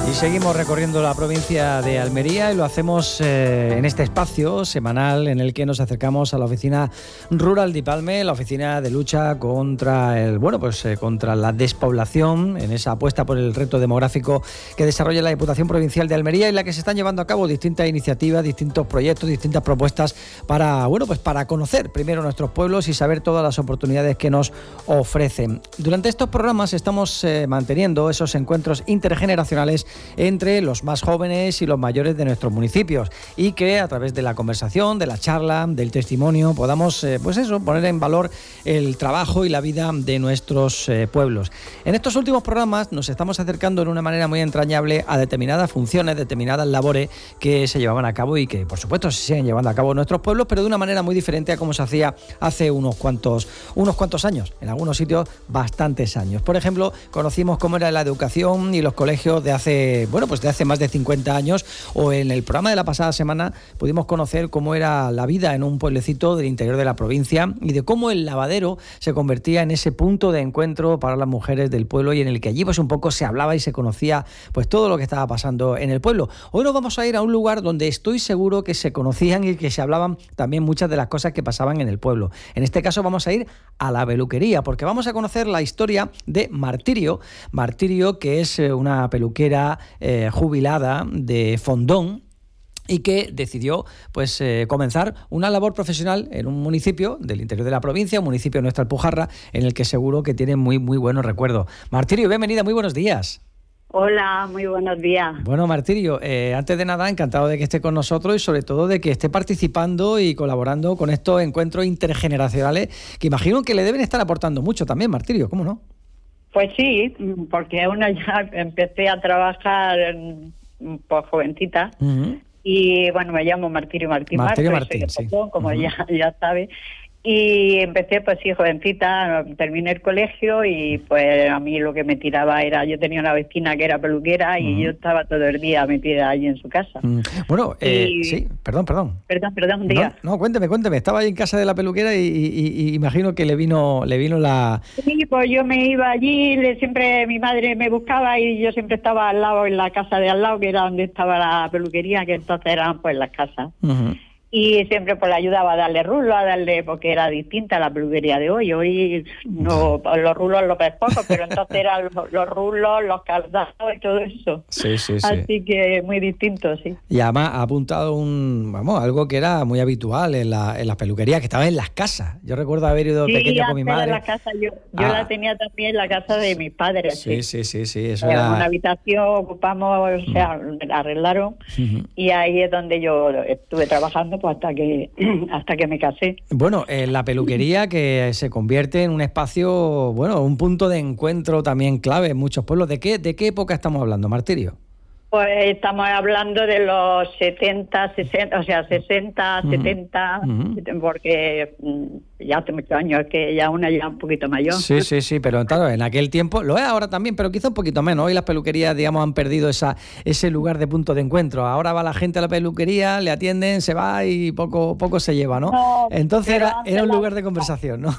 Y seguimos recorriendo la provincia de Almería y lo hacemos en este espacio semanal en el que nos acercamos a la oficina rural de Ipalme, la oficina de lucha contra contra la despoblación, en esa apuesta por el reto demográfico que desarrolla la Diputación Provincial de Almería, en la que se están llevando a cabo distintas iniciativas, distintos proyectos, distintas propuestas para conocer primero nuestros pueblos y saber todas las oportunidades que nos ofrecen. Durante estos programas estamos manteniendo esos encuentros intergeneracionales entre los más jóvenes y los mayores de nuestros municipios, y que a través de la conversación, de la charla, del testimonio, podamos poner en valor el trabajo y la vida de nuestros pueblos. En estos últimos programas nos estamos acercando de una manera muy entrañable a determinadas funciones, determinadas labores que se llevaban a cabo y que por supuesto se siguen llevando a cabo en nuestros pueblos, pero de una manera muy diferente a como se hacía hace unos cuantos años, en algunos sitios bastantes años. Por ejemplo, conocimos cómo era la educación y los colegios de hace más de 50 años, o en el programa de la pasada semana pudimos conocer cómo era la vida en un pueblecito del interior de la provincia y de cómo el lavadero se convertía en ese punto de encuentro para las mujeres del pueblo y en el que allí un poco se hablaba y se conocía todo lo que estaba pasando en el pueblo. Hoy nos vamos a ir a un lugar donde estoy seguro que se conocían y que se hablaban también muchas de las cosas que pasaban en el pueblo. En este caso vamos a ir a la peluquería, porque vamos a conocer la historia de Martirio, que es una peluquera jubilada de Fondón, y que decidió comenzar una labor profesional en un municipio del interior de la provincia, un municipio de nuestra Alpujarra, en el que seguro que tiene muy, muy buenos recuerdos. Martirio, bienvenida, muy buenos días. Hola, muy buenos días. Bueno, Martirio, antes de nada, encantado de que esté con nosotros y sobre todo de que esté participando y colaborando con estos encuentros intergeneracionales que imagino que le deben estar aportando mucho también, Martirio, ¿cómo no? Pues sí, porque uno ya empecé a trabajar por jovencita. Uh-huh. Y bueno, me llamo Martirio Martín, sí. Como uh-huh. ya sabe. Y empecé jovencita, terminé el colegio y pues a mí lo que me tiraba era, yo tenía una vecina que era peluquera y uh-huh. yo estaba todo el día metida allí en su casa. Bueno, sí, perdón, diga. No, cuénteme, estaba ahí en casa de la peluquera y imagino que le vino la... Sí, pues yo me iba allí, siempre mi madre me buscaba y yo siempre estaba al lado, en la casa de al lado, que era donde estaba la peluquería, que entonces eran las casas. Uh-huh. Y siempre le ayudaba a darle rulos, porque era distinta a la peluquería de hoy. Hoy no, los rulos los ves pocos, pero entonces eran los rulos, los caldados y todo eso. Sí. Así que muy distinto, sí. Y además ha apuntado algo que era muy habitual en las peluquerías, que estaba en las casas. Yo recuerdo haber ido pequeño con mi madre. En la casa, yo la tenía también en la casa de mis padres. Sí. Eso era una habitación, ocupamos, la arreglaron, uh-huh. y ahí es donde yo estuve trabajando hasta que me casé. Bueno, la peluquería que se convierte en un espacio, un punto de encuentro también clave en muchos pueblos. ¿De qué época estamos hablando, Martirio? Pues estamos hablando de los 60, 60, o sea, 60, uh-huh. 70, uh-huh. porque ya hace muchos años, es que ya una ya un poquito mayor. Sí, pero claro, en aquel tiempo, lo es ahora también, pero quizá un poquito menos. Hoy las peluquerías, han perdido ese lugar de punto de encuentro. Ahora va la gente a la peluquería, le atienden, se va y poco se lleva, ¿no? Entonces era un lugar de conversación, ¿no?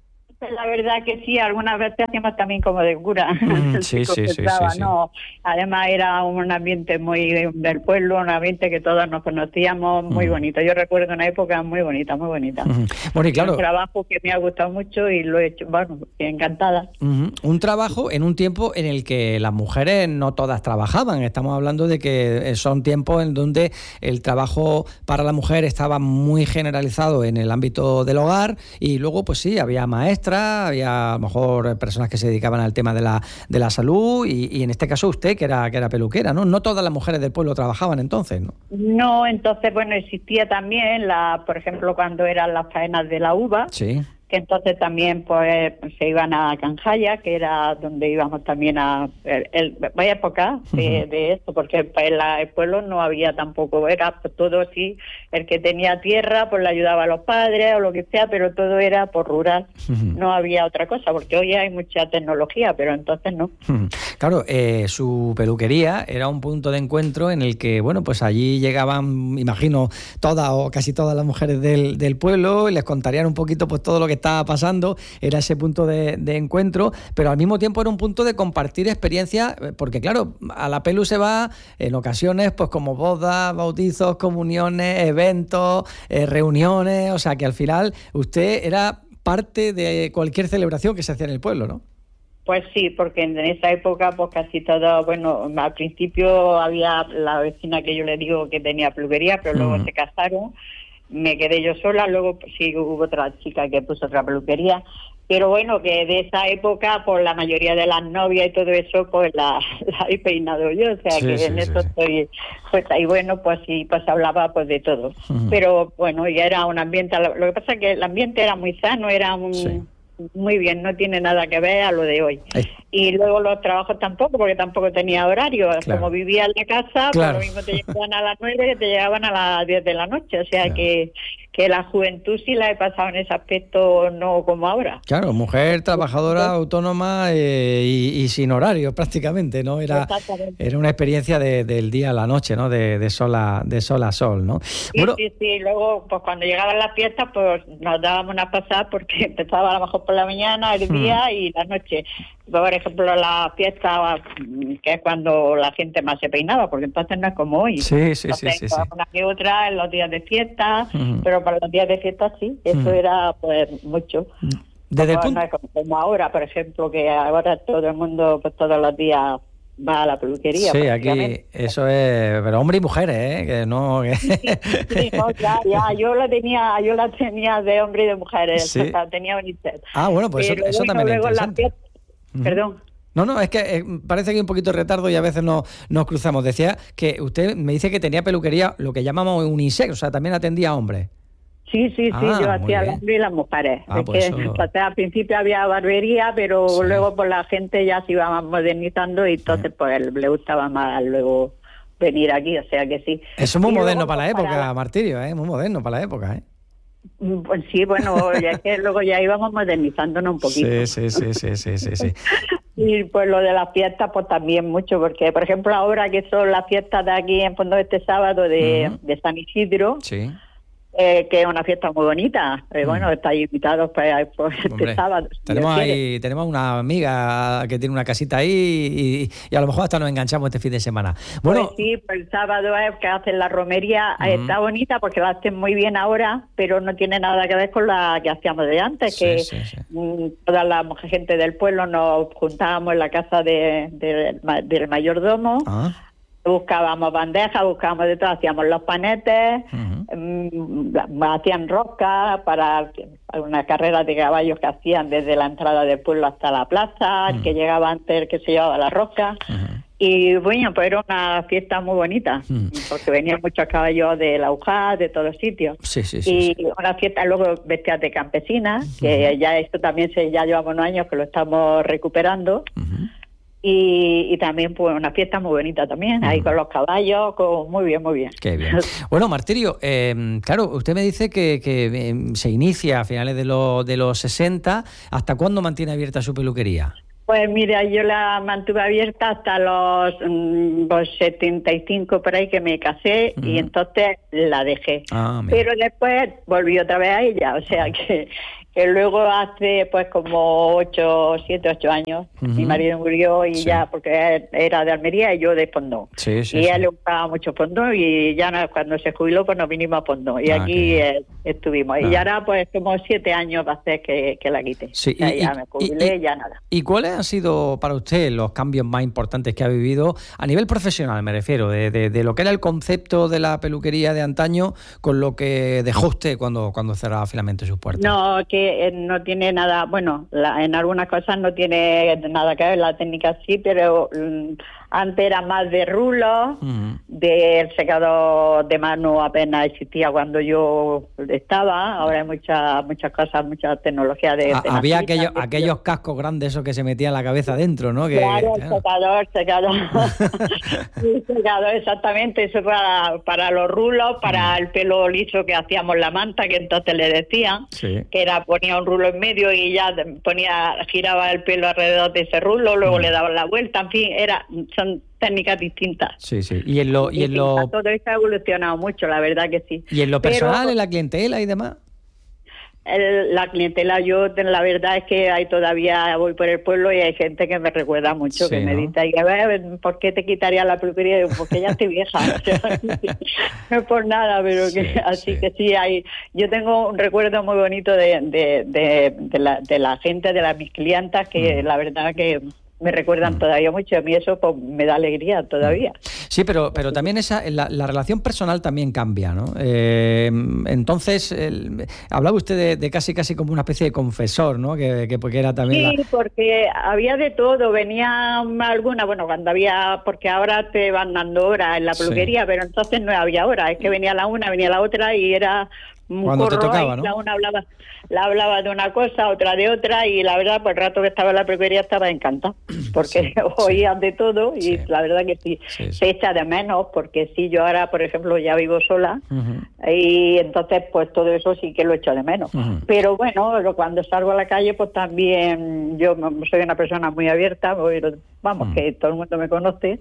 La verdad que sí, algunas veces hacíamos también como de cura. Sí. ¿no? Además era un ambiente muy del pueblo, un ambiente que todos nos conocíamos, muy bonito. Yo recuerdo una época muy bonita. Bueno, y claro, un trabajo que me ha gustado mucho y lo he hecho, encantada. Un trabajo en un tiempo en el que las mujeres no todas trabajaban. Estamos hablando de que son tiempos en donde el trabajo para la mujer estaba muy generalizado en el ámbito del hogar y luego, había maestras, había a lo mejor personas que se dedicaban al tema de la salud y en este caso usted que era peluquera, ¿no? No todas las mujeres del pueblo trabajaban entonces, ¿no? No, entonces existía también por ejemplo cuando eran las faenas de la uva. Sí. Que entonces también se iban a Canjaya, que era donde íbamos también vaya época de esto, porque en el pueblo no había tampoco, era todo así, el que tenía tierra pues le ayudaba a los padres o lo que sea, pero todo era por rural, no había otra cosa, porque hoy hay mucha tecnología, pero entonces no. Claro, su peluquería era un punto de encuentro en el que, allí llegaban, imagino, todas o casi todas las mujeres del pueblo y les contarían un poquito todo lo que estaba pasando, era ese punto de encuentro, pero al mismo tiempo era un punto de compartir experiencias, porque claro, a la Pelu se va en ocasiones pues como bodas, bautizos, comuniones, eventos, reuniones, o sea que al final usted era parte de cualquier celebración que se hacía en el pueblo, ¿no? Pues sí, porque en esa época pues casi todo, bueno, al principio había la vecina que yo le digo que tenía peluquería, pero luego se casaron, me quedé yo sola, luego pues, sí hubo otra chica que puso otra peluquería, pero bueno, que de esa época pues la mayoría de las novias y todo eso pues la he peinado yo, o sea sí, que sí, en eso estoy, pues ahí bueno, pues sí, pues hablaba pues de todo, pero bueno, ya era un ambiente, lo que pasa es que el ambiente era muy sano, era un... Sí. Muy bien, no tiene nada que ver a lo de hoy. Y luego los trabajos tampoco, porque tampoco tenía horario. Claro. Como vivía en la casa, claro. Pues lo mismo te llegaban a las 9 que te llegaban a las 10 de la noche. O sea, claro. que la juventud sí la he pasado en ese aspecto, no como ahora. Claro, mujer trabajadora, autónoma y sin horario prácticamente, ¿no? Era una experiencia del día a la noche, ¿no? De sol a sol, ¿no? Sí, bueno, sí. Luego, pues cuando llegaban las fiestas, pues nos dábamos una pasada porque empezaba a lo mejor por la mañana, el día y la noche. Por ejemplo, la fiesta, que es cuando la gente más se peinaba, porque entonces no es como hoy. Sí. Una que otra en los días de fiesta, pero para los días de fiesta sí, eso era pues mucho. Desde no es como ahora, por ejemplo, que ahora todo el mundo pues todos los días va a la peluquería. Sí, aquí eso es, pero hombres y mujeres, ¿eh? Que no. Sí, no, ya, yo la tenía de hombre y de mujeres, sí. O sea, tenía UNICEF. Ah, bueno, pues pero eso también es interesante. Perdón. No, es que parece que hay un poquito de retardo y a veces nos cruzamos. Decía que usted me dice que tenía peluquería, lo que llamamos unisex, o sea, también atendía a hombres. Sí, yo hacía al hombre y las mujeres. Pues al principio había barbería, pero luego pues la gente ya se iba modernizando y entonces pues le gustaba más luego venir aquí, o sea que sí. Eso es muy moderno para la época, Martirio, muy moderno para la época, Pues sí, bueno, ya es que luego ya íbamos modernizándonos un poquito. Sí. Y pues lo de las fiestas, pues también mucho, porque por ejemplo ahora que son las fiestas de aquí en Fondo este sábado de San Isidro, sí. Que es una fiesta muy bonita. Bueno, estáis invitados pues este sábado. Tenemos una amiga que tiene una casita ahí y a lo mejor hasta nos enganchamos este fin de semana. Bueno, pues sí, pues el sábado es que hacen la romería, está bonita porque la hacen muy bien ahora, pero no tiene nada que ver con la que hacíamos de antes, toda la gente del pueblo nos juntábamos en la casa del mayordomo. Buscábamos bandejas, buscábamos de todo, hacíamos los panetes, hacían roscas para una carrera de caballos que hacían desde la entrada del pueblo hasta la plaza, el que llegaba antes, el que se llevaba la rosca. Y bueno, pues era una fiesta muy bonita, porque venían muchos caballos de la UJA, de todos sitios. Sí. Una fiesta luego vestidas de campesinas, que ya esto también ya llevamos unos años que lo estamos recuperando. Y también pues una fiesta muy bonita también, ahí con los caballos, muy bien. Qué bien. Bueno, Martirio, claro, usted me dice que se inicia a finales de los 60. ¿Hasta cuándo mantiene abierta su peluquería? Pues mira, yo la mantuve abierta hasta los 75 por ahí que me casé y entonces la dejé. Pero después volví otra vez a ella, o sea que luego hace pues como 7, 8 años mi marido murió y ya, porque era de Almería y yo de Fondón. Y a él le gustaba mucho Fondón y ya cuando se jubiló pues nos vinimos a Fondón y aquí estuvimos. Y ahora pues como 7 años va a ser que la quité. Sí, o sea, ya me jubilé, ya nada. ¿Y cuáles han sido para usted los cambios más importantes que ha vivido a nivel profesional, me refiero, de lo que era el concepto de la peluquería de antaño con lo que dejó usted cuando cerraba finalmente sus puertas? No, que no tiene nada, bueno, en algunas cosas no tiene nada que ver, la técnica sí, pero antes era más de rulos, del secador de mano apenas existía cuando yo estaba, ahora hay muchas cosas, mucha tecnología de había aquellos cascos grandes esos que se metían en la cabeza dentro, ¿no? Claro, secador. Secador, exactamente, eso para los rulos, para el pelo liso que hacíamos la manta, que entonces le decían, que ponía un rulo en medio y ya giraba el pelo alrededor de ese rulo, luego le daban la vuelta, en fin, son técnicas distintas. Sí. Y en lo todo eso ha evolucionado mucho, la verdad que sí. ¿Y en lo personal, en la clientela y demás? la clientela, yo la verdad es que hay todavía voy por el pueblo y hay gente que me recuerda mucho, que me dice, a ver, ¿por qué te quitaría la peluquería? Digo, porque ya estoy vieja. No es por nada, pero así que sí hay. Yo tengo un recuerdo muy bonito de la gente, de mis clientas, que la verdad que me recuerdan todavía mucho. A mí eso pues, me da alegría todavía. Sí, pero también la relación personal también cambia, ¿no? Entonces, hablaba usted de casi como una especie de confesor, ¿no? Que porque era también sí, porque había de todo. Venía alguna, bueno, cuando había, porque ahora te van dando horas en la peluquería, pero entonces no había horas. Es que venía la una, venía la otra y era un cuando te tocaba, ¿no? La una hablaba de una cosa, otra de otra, y la verdad, pues el rato que estaba en la peluquería estaba encantada, porque oían de todo y la verdad que sí, se echa de menos, porque sí, yo ahora, por ejemplo, ya vivo sola y entonces pues todo eso sí que lo echo de menos. Pero bueno, cuando salgo a la calle, pues también yo soy una persona muy abierta, vamos, que todo el mundo me conoce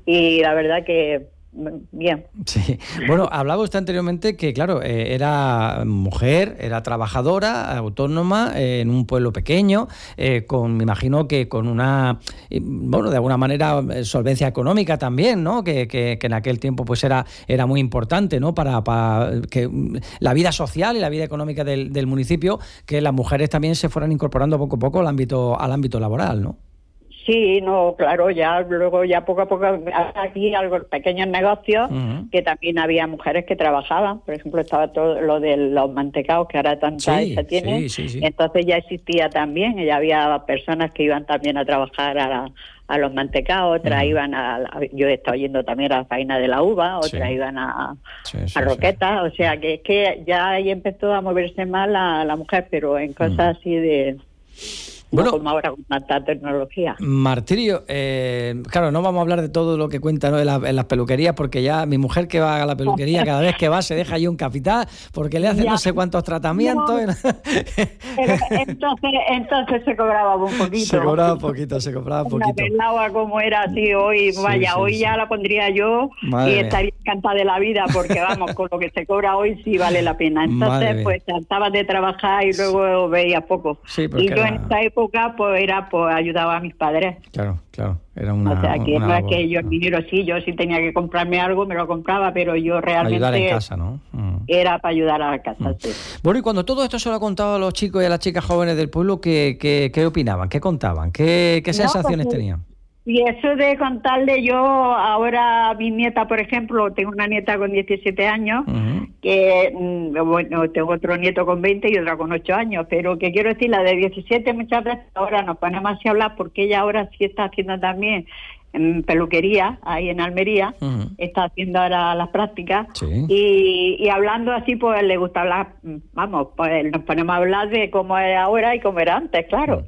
y la verdad que bien. Sí. Bueno, hablaba usted anteriormente que, claro, era mujer, era trabajadora, autónoma, en un pueblo pequeño, me imagino que con una, bueno, de alguna manera, solvencia económica también, ¿no? Que en aquel tiempo pues era muy importante, ¿no? Para que la vida social y la vida económica del municipio, que las mujeres también se fueran incorporando poco a poco al ámbito laboral, ¿no? Sí, no, claro, ya luego ya poco a poco aquí algo pequeños negocios que también había mujeres que trabajaban, por ejemplo estaba todo lo de los mantecaos que ahora tanta se tiene, entonces ya existía también, ya había personas que iban también a trabajar a los mantecaos, otras iban yo he estado yendo también a la faena de la uva, otras iban a Roquetas, o sea que es que ya ahí empezó a moverse más la mujer, pero en cosas así de... Bueno, como ahora con tanta tecnología. Martirio, claro, no vamos a hablar de todo lo que cuenta, ¿no? en las peluquerías, porque ya mi mujer que va a la peluquería, cada vez que va se deja ahí un capital, porque le hacen no sé cuántos tratamientos. No, pero entonces se cobraba un poquito. Se cobraba poquito. El agua como era así hoy, hoy ya la pondría yo. Madre y estaría encantada de la vida, porque vamos, con lo que se cobra hoy sí vale la pena. Entonces, pues tratabas de trabajar y luego veías poco. Sí, y yo en esta época pues ayudaba a mis padres. Claro, era una... O sea, que no es que yo el dinero yo sí tenía que comprarme algo, me lo compraba, pero yo realmente... Ayudar en casa, ¿no? Era para ayudar a la casa, sí. Bueno, y cuando todo esto se lo ha contado a los chicos y a las chicas jóvenes del pueblo, ¿qué opinaban? ¿Qué contaban? ¿Qué sensaciones tenían? Y eso de contarle, yo ahora mi nieta, por ejemplo, tengo una nieta con 17 años, que, bueno, tengo otro nieto con 20 y otra con 8 años, pero que quiero decir, la de 17 muchas veces ahora nos ponemos así a hablar, porque ella ahora sí está haciendo también peluquería, ahí en Almería, está haciendo ahora las prácticas, y hablando así, pues le gusta hablar, vamos, pues nos ponemos a hablar de cómo es ahora y cómo era antes, claro.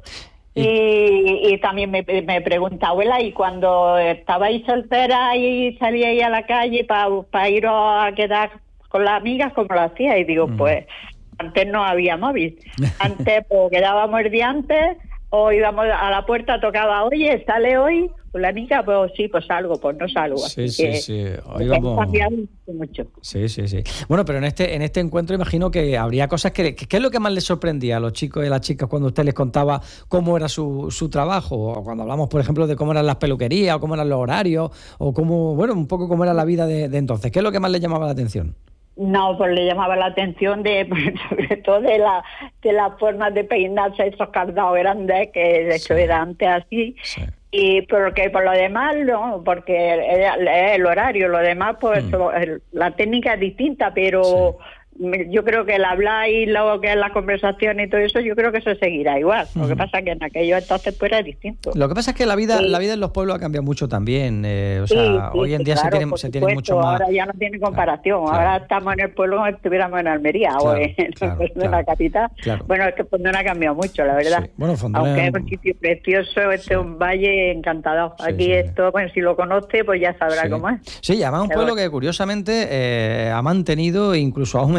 Y también me pregunta, abuela, ¿y cuando estabais soltera y salíais a la calle para ir a quedar con las amigas, cómo lo hacíais? Y digo, pues antes no había móvil. Antes pues quedábamos el día antes o íbamos a la puerta, tocaba, oye, ¿sale hoy? La niña, pues sí, pues salgo, pues no salgo. Sí. Hoy vamos... cambiado mucho. Sí. Bueno, pero en este encuentro imagino que habría cosas ¿qué es lo que más les sorprendía a los chicos y a las chicas cuando usted les contaba cómo era su trabajo? O cuando hablamos, por ejemplo, de cómo eran las peluquerías, o cómo eran los horarios, o cómo, bueno, un poco cómo era la vida de entonces. ¿Qué es lo que más les llamaba la atención? No, pues le llamaba la atención sobre todo de las formas de peinarse, esos cardados grandes, que de hecho era antes así. Sí. Y porque por lo demás, no, porque el horario, lo demás, pues la técnica es distinta, pero yo creo que el hablar y lo que es la conversación y todo eso, yo creo que eso seguirá igual. Lo que pasa es que en aquello entonces pues era distinto. Lo que pasa es que la vida en los pueblos ha cambiado mucho también. Hoy en día claro, se tiene mucho más... Ahora ya no tiene comparación. Claro. Ahora estamos en el pueblo como si estuviéramos en Almería o en la capital. Claro. Bueno, es que Fondona ha cambiado mucho, la verdad. Sí. Bueno, Fondona... Aunque es un sitio precioso, es un valle encantador. Aquí esto, bueno, si lo conoce, pues ya sabrá cómo es. Sí, además un pueblo que curiosamente ha mantenido e incluso ha aumentado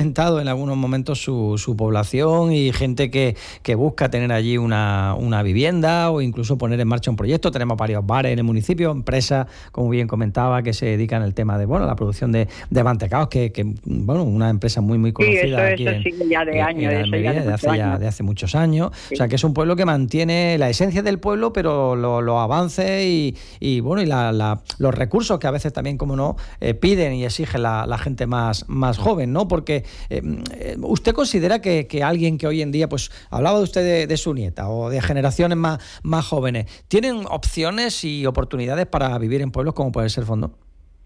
aumentado en algunos momentos su población y gente que busca tener allí una vivienda o incluso poner en marcha un proyecto. Tenemos varios bares en el municipio, empresas, como bien comentaba, que se dedican al tema de la producción de mantecaos, que una empresa muy conocida aquí eso sigue ya de años, en Almería, de hace muchos años. Sí. O sea, que es un pueblo que mantiene la esencia del pueblo, pero los avances y los recursos que a veces también, como no, piden y exigen la gente más joven, ¿no? Porque usted considera que alguien que hoy en día, pues hablaba usted de su nieta o de generaciones más jóvenes, ¿tienen opciones y oportunidades para vivir en pueblos como puede ser Fondo?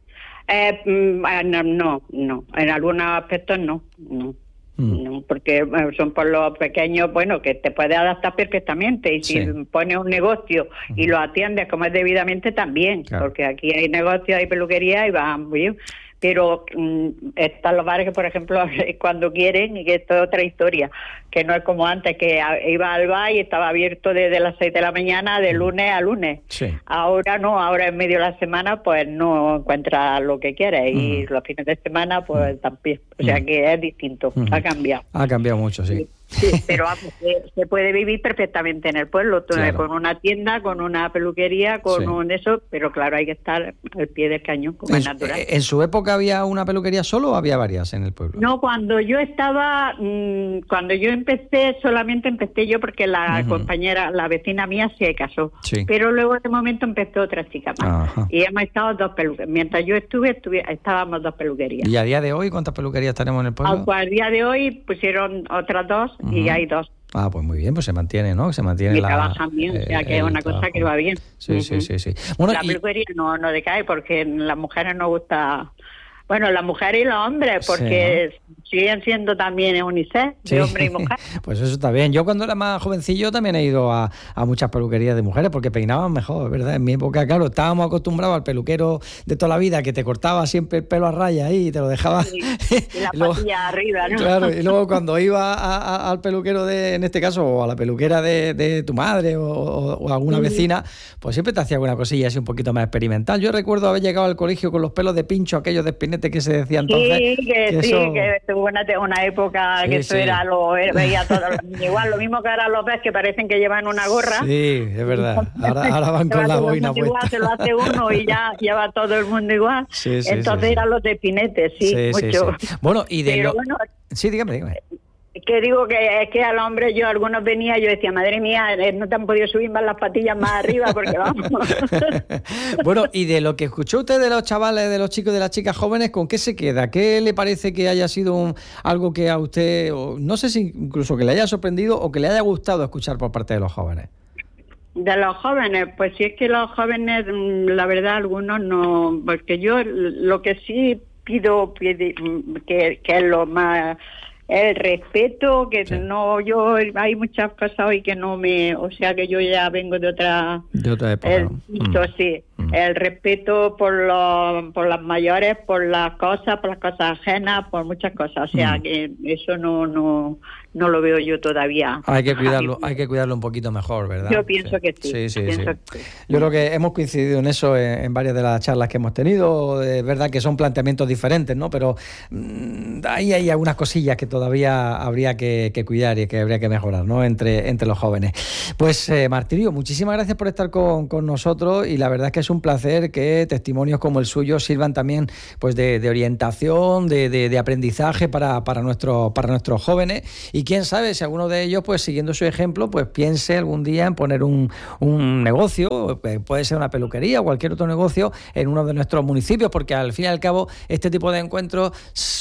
No, en algunos aspectos no, porque son pueblos pequeños, que te puedes adaptar perfectamente, y si pones un negocio y lo atiendes como es debidamente también, claro. Porque aquí hay negocios, hay peluquería y van bien. Pero están los bares que, por ejemplo, cuando quieren, y que esto es otra historia, que no es como antes, que iba al bar y estaba abierto desde las 6 de la mañana, de lunes a lunes. Sí. Ahora no, ahora en medio de la semana pues no encuentras lo que quieres, y los fines de semana pues también. O sea que es distinto, ha cambiado. Ha cambiado mucho, sí. Sí, pero se puede vivir perfectamente en el pueblo, claro. Con una tienda, con una peluquería, con un eso, pero claro, hay que estar al pie del cañón, como es natural. ¿En su época había una peluquería solo o había varias en el pueblo? No, cuando yo empecé, solamente empecé yo porque la compañera, la vecina mía se casó, pero luego de momento empezó otra chica más. Ajá. Y hemos estado 2 peluquerías. Mientras yo estábamos 2 peluquerías. ¿Y a día de hoy cuántas peluquerías tenemos en el pueblo? Al día de hoy pusieron otras 2 y hay 2. Pues muy bien, pues se mantiene, ¿no? Se mantiene y trabajan bien, o sea que es una cosa que va bien. Sí. Bueno, la peluquería no decae, porque las mujeres nos gusta... Bueno, las mujeres y los hombres, porque siguen siendo también unisex, de hombre y mujer. Pues eso está bien. Yo cuando era más jovencillo también he ido a muchas peluquerías de mujeres, porque peinaban mejor, ¿verdad? En mi época, claro, estábamos acostumbrados al peluquero de toda la vida, que te cortaba siempre el pelo a raya ahí y te lo dejaba... Sí, y la patilla arriba, ¿no? Claro, y luego cuando iba al peluquero en este caso, o a la peluquera de tu madre o alguna vecina, pues siempre te hacía alguna cosilla así un poquito más experimental. Yo recuerdo haber llegado al colegio con los pelos de pincho, aquellos de espinete que se decía entonces. Que tuvo una época que eso era veía todos los niños igual, lo mismo que ahora los ves que parecen que llevan una gorra. Sí, es verdad. Ahora van con la boina puesta. Igual, se lo hace uno y ya lleva todo el mundo igual. Entonces eran los de pinete, mucho. Sí. Bueno, y de Sí, dígame. Que digo que es que al hombre algunos venía, yo decía, madre mía, no te han podido subir más las patillas más arriba, porque vamos. Bueno, y de lo que escuchó usted de los chavales, de los chicos, de las chicas jóvenes, ¿con qué se queda? ¿Qué le parece que haya sido algo que a usted, no sé si incluso que le haya sorprendido o que le haya gustado escuchar por parte de los jóvenes? De los jóvenes, pues sí, es que los jóvenes, la verdad, algunos no, porque yo lo que sí pido que es lo más... El respeto, que hay muchas cosas hoy que no o sea que yo ya vengo de otra época. El respeto por las mayores, por las cosas ajenas, por muchas cosas, o sea que eso no lo veo yo todavía. Hay que cuidarlo un poquito mejor, ¿verdad? Yo pienso que sí. Sí. Yo creo que hemos coincidido en eso en varias de las charlas que hemos tenido. Es verdad que son planteamientos diferentes, ¿no? Pero ahí hay algunas cosillas que todavía habría que cuidar y que habría que mejorar, ¿no? Entre los jóvenes. Pues Martirio, muchísimas gracias por estar con nosotros, y la verdad es que es un placer que testimonios como el suyo sirvan también, pues, de orientación, de aprendizaje para nuestros jóvenes. Y quién sabe si alguno de ellos, pues siguiendo su ejemplo, pues piense algún día en poner un negocio, puede ser una peluquería o cualquier otro negocio en uno de nuestros municipios, porque al fin y al cabo este tipo de encuentros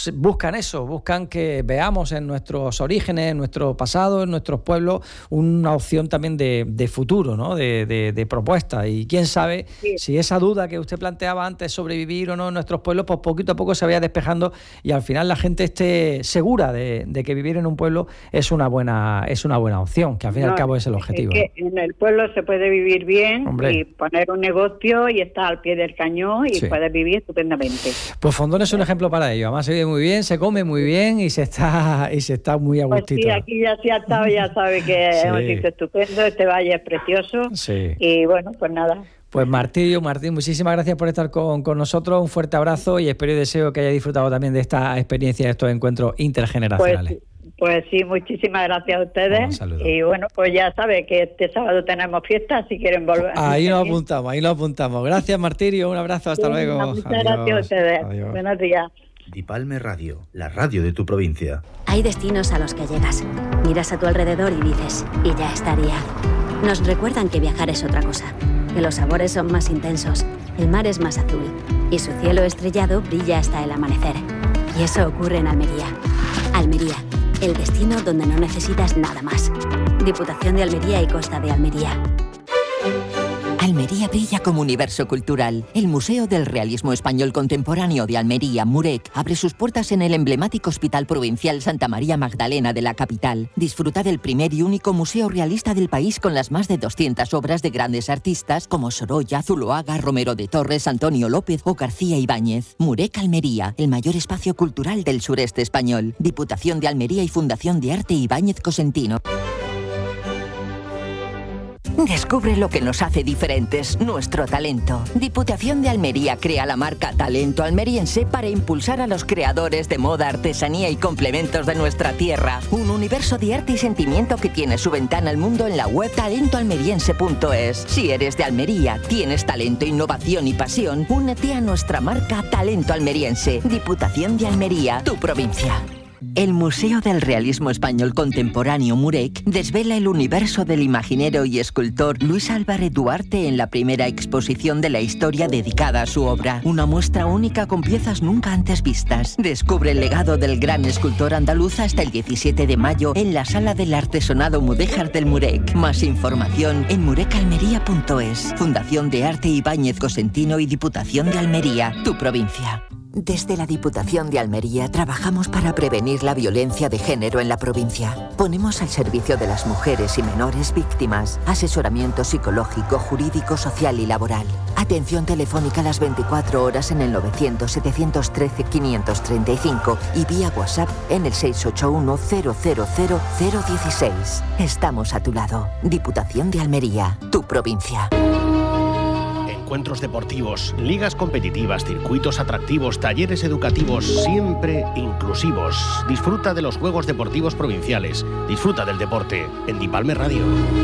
buscan que veamos en nuestros orígenes, en nuestro pasado, en nuestros pueblos, una opción también de futuro, ¿no? De propuesta. Y quién sabe si esa duda que usted planteaba antes sobre vivir o no en nuestros pueblos, pues poquito a poco se vaya despejando y al final la gente esté segura de que vivir en un pueblo es una buena opción, que al fin y al cabo es el objetivo. Es que en el pueblo se puede vivir bien, y poner un negocio y estar al pie del cañón y puedes vivir estupendamente. Pues Fondón es un ejemplo para ello. Además se vive muy bien, se come muy bien y se está muy a gustito. Pues sí, aquí ya se ha estado, ya sabe que es un sitio estupendo, este valle es precioso. Y bueno, pues nada. Pues Martirio, Martín, muchísimas gracias por estar con nosotros. Un fuerte abrazo y espero y deseo que hayáis disfrutado también de esta experiencia, de estos encuentros intergeneracionales. Pues sí, muchísimas gracias a ustedes. Un saludo. Y bueno, pues ya sabe que este sábado tenemos fiesta, si quieren volver. Ahí nos apuntamos. Gracias, Martirio, un abrazo, hasta luego. Muchas gracias a ustedes. Adiós. Buenos días. Dipalme Radio, la radio de tu provincia. Hay destinos a los que llegas, miras a tu alrededor y dices, y ya estaría. Nos recuerdan que viajar es otra cosa, que los sabores son más intensos, el mar es más azul y su cielo estrellado brilla hasta el amanecer. Y eso ocurre en Almería. Almería, el destino donde no necesitas nada más. Diputación de Almería y Costa de Almería. Almería brilla como universo cultural. El Museo del Realismo Español Contemporáneo de Almería, MUREC, abre sus puertas en el emblemático Hospital Provincial Santa María Magdalena de la capital. Disfruta del primer y único museo realista del país con las más de 200 obras de grandes artistas como Sorolla, Zuloaga, Romero de Torres, Antonio López o García Ibáñez. MUREC Almería, el mayor espacio cultural del sureste español. Diputación de Almería y Fundación de Arte Ibáñez Cosentino. Descubre lo que nos hace diferentes, nuestro talento. Diputación de Almería crea la marca Talento Almeriense para impulsar a los creadores de moda, artesanía y complementos de nuestra tierra. Un universo de arte y sentimiento que tiene su ventana al mundo en la web talentoalmeriense.es. Si eres de Almería, tienes talento, innovación y pasión, únete a nuestra marca Talento Almeriense. Diputación de Almería, tu provincia. El Museo del Realismo Español Contemporáneo MUREC desvela el universo del imaginero y escultor Luis Álvarez Duarte en la primera exposición de la historia dedicada a su obra. Una muestra única con piezas nunca antes vistas. Descubre el legado del gran escultor andaluz hasta el 17 de mayo en la Sala del Artesonado Mudéjar del MUREC. Más información en murecalmería.es. Fundación de Arte Ibáñez Cosentino y Diputación de Almería, tu provincia. Desde la Diputación de Almería trabajamos para prevenir la violencia de género en la provincia. Ponemos al servicio de las mujeres y menores víctimas asesoramiento psicológico, jurídico, social y laboral. Atención telefónica las 24 horas en el 900-713-535 y vía WhatsApp en el 681-000-016. Estamos a tu lado. Diputación de Almería, tu provincia. Encuentros deportivos, ligas competitivas, circuitos atractivos, talleres educativos, siempre inclusivos. Disfruta de los Juegos Deportivos Provinciales. Disfruta del deporte en Dipalme Radio.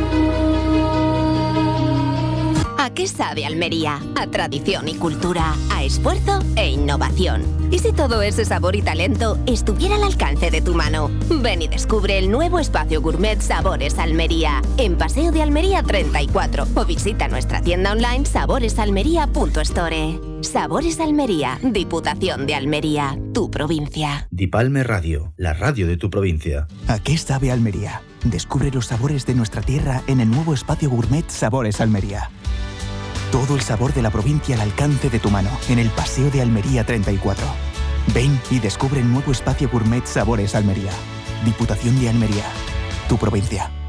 ¿A qué sabe Almería? A tradición y cultura, a esfuerzo e innovación. ¿Y si todo ese sabor y talento estuviera al alcance de tu mano? Ven y descubre el nuevo espacio gourmet Sabores Almería, en Paseo de Almería 34, o visita nuestra tienda online saboresalmería.store. Sabores Almería, Diputación de Almería, tu provincia. Dipalme Radio, la radio de tu provincia. ¿A qué sabe Almería? Descubre los sabores de nuestra tierra en el nuevo espacio gourmet Sabores Almería. Todo el sabor de la provincia al alcance de tu mano, en el Paseo de Almería 34. Ven y descubre el nuevo espacio gourmet Sabores Almería. Diputación de Almería, tu provincia.